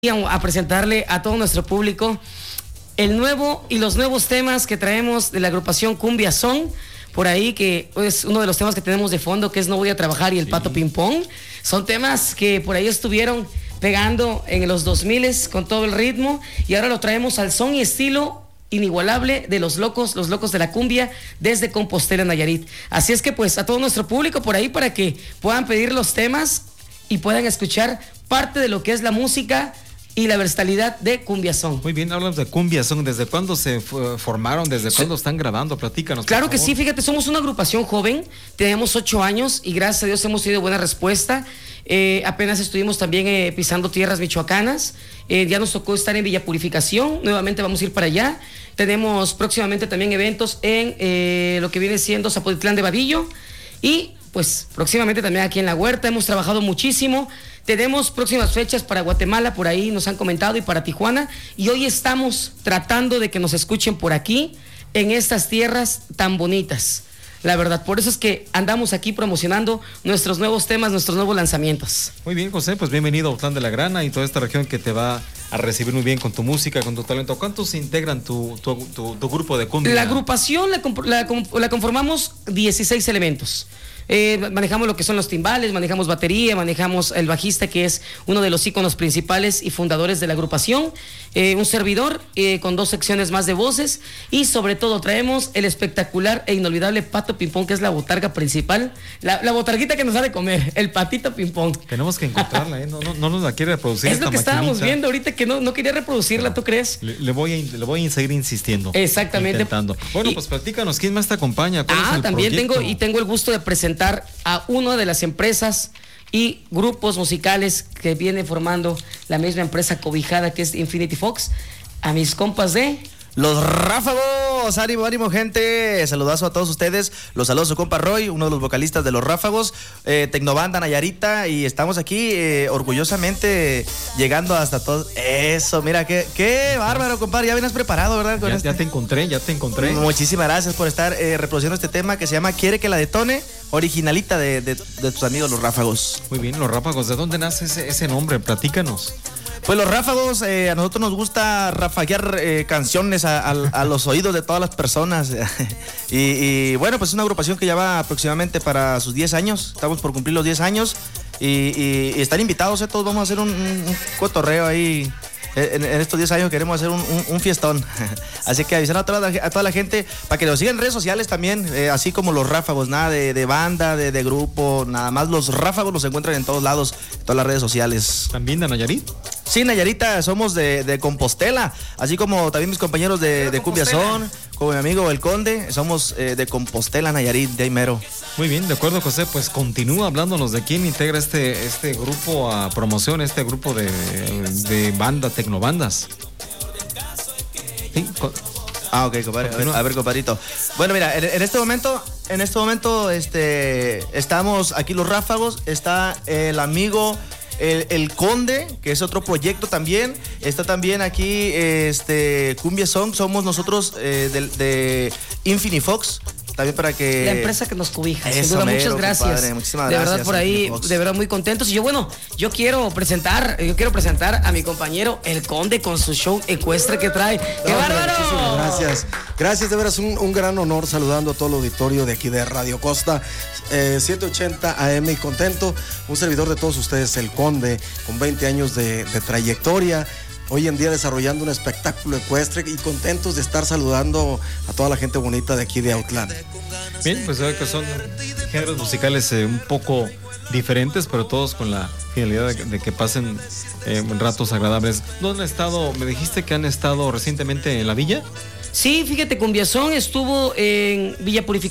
A presentarle a todo nuestro público el nuevo y los nuevos temas que traemos de la agrupación Cumbia Son, por ahí, que es uno de los temas que tenemos de fondo, que es No Voy a Trabajar y El Pato Ping Pong. Son temas que por ahí estuvieron pegando en los 2000 con todo el ritmo, y ahora lo traemos al son y estilo inigualable de los locos de la cumbia desde Compostela, Nayarit. Así es que pues a todo nuestro público por ahí, para que puedan pedir los temas y puedan escuchar parte de lo que es la música y la versatilidad de Cumbia Son. Muy bien, hablamos de Cumbia Son. ¿Desde cuándo se formaron? ¿Desde cuándo están grabando? Platícanos. Claro que sí, fíjate, somos una agrupación joven, tenemos 8 años y gracias a Dios hemos tenido buena respuesta. Apenas estuvimos también pisando tierras michoacanas, ya nos tocó estar en Villa Purificación, nuevamente vamos a ir para allá. Tenemos próximamente también eventos en lo que viene siendo Zapotitlán de Vadillo, y pues próximamente también aquí en La Huerta. Hemos trabajado muchísimo. Tenemos próximas fechas para Guatemala, por ahí nos han comentado, y para Tijuana, y hoy estamos tratando de que nos escuchen por aquí, en estas tierras tan bonitas. La verdad, por eso es que andamos aquí promocionando nuestros nuevos temas, nuestros nuevos lanzamientos. Muy bien, José, pues bienvenido a Autlán de la Grana y toda esta región que te va a recibir muy bien con tu música, con tu talento. ¿Cuántos integran tu grupo de cumbia? La agrupación la conformamos 16 elementos. Manejamos lo que son los timbales, manejamos batería, manejamos el bajista, que es uno de los íconos principales y fundadores de la agrupación, un servidor con 2 secciones más de voces, y sobre todo traemos el espectacular e inolvidable Pato Ping Pong, que es la botarga principal, la botarguita que nos ha de comer, el Patito Ping Pong. Tenemos que encontrarla, no nos la quiere reproducir. Es lo que estábamos viendo ahorita, que no quería reproducirla, no. ¿Tú crees? Le voy a seguir insistiendo. Exactamente. Intentando. Bueno, pues platícanos, ¿quién más te acompaña? También tengo el gusto de presentar a una de las empresas y grupos musicales que viene formando la misma empresa cobijada, que es Infinity Fox, a mis compas de Los Ráfagos. Ánimo, gente. Saludazo a todos ustedes. Los saludos a su compa Roy, uno de los vocalistas de Los Ráfagos, Tecnobanda Nayarita, y estamos aquí orgullosamente llegando hasta todos. Eso, mira, qué bárbaro, compadre. Ya vienes preparado, ¿verdad? Ya te encontré. Muchísimas gracias por estar reproduciendo este tema que se llama Quiere que la detone, originalita de tus amigos Los Ráfagos. Muy bien, Los Ráfagos. ¿De dónde nace ese nombre? Platícanos. Pues Los Ráfagos, a nosotros nos gusta rafaguear canciones a los oídos de todas las personas. y bueno, pues es una agrupación que ya va aproximadamente para sus 10 años. Estamos por cumplir los 10 años y están invitados, todos vamos a hacer un cotorreo ahí. En estos 10 años queremos hacer un fiestón. Así que avisar a toda la gente para que nos sigan en redes sociales también, así como Los Ráfagos, nada de banda, de grupo, nada más. Los Ráfagos los encuentran en todos lados, en todas las redes sociales. ¿También de Nayarit? Sí, Nayarita, somos de Compostela, así como también mis compañeros de Cumbia Son, como mi amigo El Conde, somos de Compostela, Nayarit, de ahí mero. Muy bien, de acuerdo, José, pues continúa hablándonos de quién integra este grupo a promoción, este grupo de banda, tecnobandas. ¿Sí? Ok, compadre. A ver, compadrito. Bueno, mira, en este momento estamos aquí Los Ráfagos, está el amigo el Conde, que es otro proyecto también. Está también aquí Cumbia Song, somos nosotros de Infinity Fox. También para que... La empresa que nos cobija. Sin duda, muchas gracias. Compadre, muchísimas de gracias. verdad, por ahí, de verdad, muy contentos. Y yo quiero presentar a mi compañero El Conde con su show ecuestre que trae. ¡Qué bárbaro! Muchísimas gracias. Gracias, de veras, un gran honor saludando a todo el auditorio de aquí de Radio Costa 780 AM, y contento. Un servidor de todos ustedes, El Conde, con 20 años de trayectoria. Hoy en día desarrollando un espectáculo ecuestre y contentos de estar saludando a toda la gente bonita de aquí de Autlán. Bien, pues veo que son géneros musicales un poco diferentes, pero todos con la finalidad de que pasen ratos agradables. ¿Dónde han estado? Me dijiste que han estado recientemente en la villa. Sí, fíjate, Cumbia Son estuvo en Villa Purificación.